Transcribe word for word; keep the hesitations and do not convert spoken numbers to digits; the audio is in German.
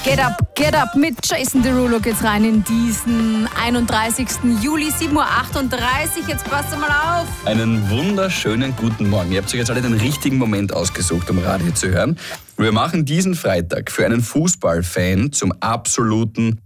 Get Up, Get Up mit Jason Derulo geht's rein in diesen einunddreißigsten Juli, sieben Uhr achtunddreißig. Jetzt passt mal auf. Einen wunderschönen guten Morgen. Ihr habt euch jetzt alle den richtigen Moment ausgesucht, um Radio zu hören. Wir machen diesen Freitag für einen Fußballfan zum absoluten